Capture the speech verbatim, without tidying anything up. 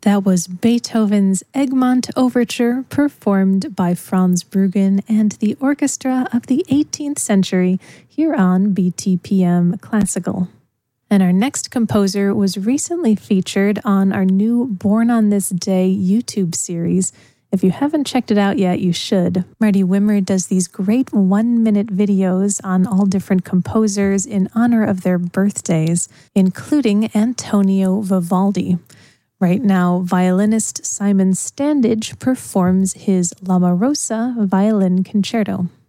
That was Beethoven's Egmont Overture, performed by Franz Bruggen and the Orchestra of the eighteenth Century here on B T P M Classical. And our next composer was recently featured on our new Born on This Day YouTube series. If you haven't checked it out yet, you should. Marty Wimmer does these great one-minute videos on all different composers in honor of their birthdays, including Antonio Vivaldi. Right now, violinist Simon Standage performs his L'Amorosa violin concerto.